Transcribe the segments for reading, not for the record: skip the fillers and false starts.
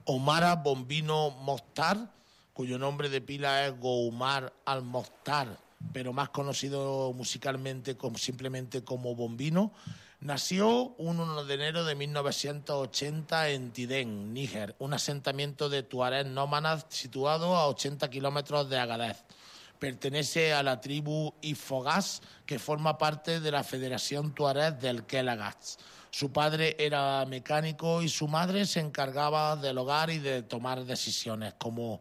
Omara Bombino Mokhtar, cuyo nombre de pila es Goumar al-Mokhtar, pero más conocido musicalmente simplemente como Bombino, nació un 1 de enero de 1980 en Tidén, Níger, un asentamiento de tuareg nómadas situado a 80 kilómetros de Agadez. Pertenece a la tribu Ifoghas, que forma parte de la Federación Tuareg del Kelagat. Su padre era mecánico y su madre se encargaba del hogar y de tomar decisiones, como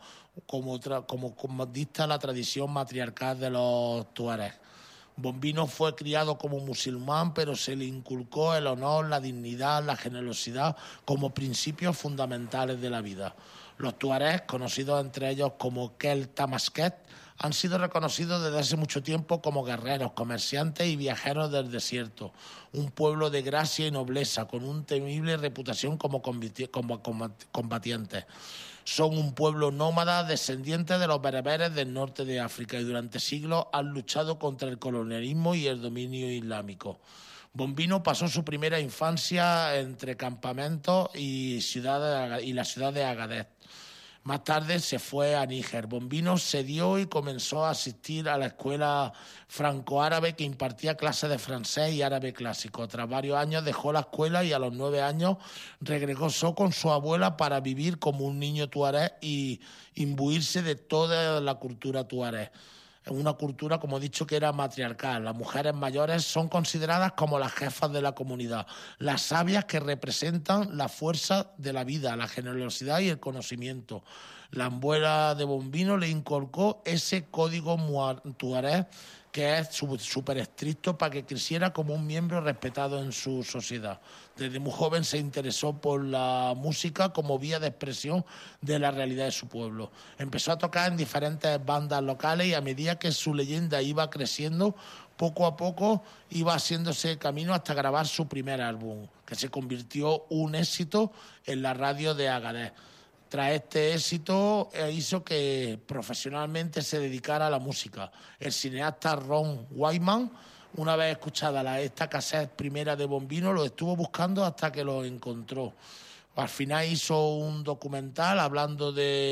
dicta la tradición matriarcal de los tuareg. Bombino fue criado como musulmán, pero se le inculcó el honor, la dignidad, la generosidad como principios fundamentales de la vida. Los tuaregs, conocidos entre ellos como Kel Tamasket, han sido reconocidos desde hace mucho tiempo como guerreros, comerciantes y viajeros del desierto, un pueblo de gracia y nobleza, con una temible reputación como combatientes. Son un pueblo nómada descendiente de los bereberes del norte de África y durante siglos han luchado contra el colonialismo y el dominio islámico. Bombino pasó su primera infancia entre campamentos y la ciudad de Agadez. Más tarde se fue a Níger. Bombino se dio y comenzó a asistir a la escuela franco-árabe que impartía clases de francés y árabe clásico. Tras varios años dejó la escuela y a los 9 años regresó con su abuela para vivir como un niño tuareg y imbuirse de toda la cultura tuareg. Una cultura, como he dicho, que era matriarcal. Las mujeres mayores son consideradas como las jefas de la comunidad, las sabias que representan la fuerza de la vida, la generosidad y el conocimiento. La abuela de Bombino le inculcó ese código tuareg que es súper estricto para que creciera como un miembro respetado en su sociedad. Desde muy joven se interesó por la música como vía de expresión de la realidad de su pueblo. Empezó a tocar en diferentes bandas locales y a medida que su leyenda iba creciendo, poco a poco iba haciéndose camino hasta grabar su primer álbum, que se convirtió un éxito en la radio de Agadez. Tras este éxito hizo que profesionalmente se dedicara a la música. El cineasta Ron Wyman, una vez escuchada esta cassette primera de Bombino, lo estuvo buscando hasta que lo encontró. Al final hizo un documental hablando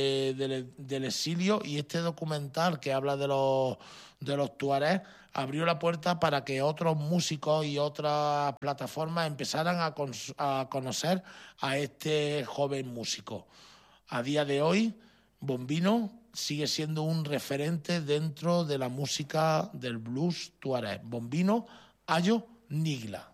del exilio y este documental que habla de los tuareg abrió la puerta para que otros músicos y otras plataformas empezaran a conocer a este joven músico. A día de hoy, Bombino sigue siendo un referente dentro de la música del blues tuareg. Bombino Ayo Nigla.